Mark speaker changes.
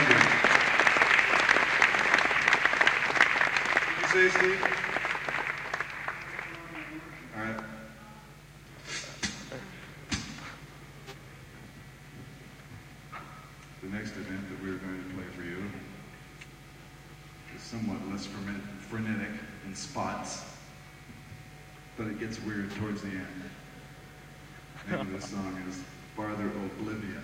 Speaker 1: Thank you. Did you say, Steve? All right. The next event that we're going to play for you is somewhat less frenetic in spots, but it gets weird towards the end. The name of this song is Farther Oblivion.